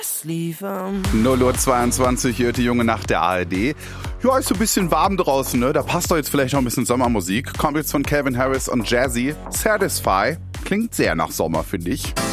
0:22 Uhr, hört die junge Nacht der ARD. Ja, ist so ein bisschen warm draußen, ne? Da passt doch jetzt vielleicht noch ein bisschen Sommermusik. Kommt jetzt von Calvin Harris und Jazzy. Satisfy. Klingt sehr nach Sommer, finde ich.